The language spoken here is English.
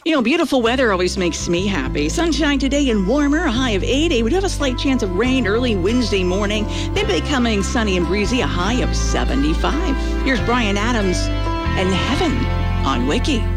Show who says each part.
Speaker 1: Beautiful weather always makes me happy. Sunshine today and warmer, a high of 80. We do have a slight chance of rain early Wednesday morning, then becoming sunny and breezy, a high of 75. Here's Brian Adams and Heaven on Wiki.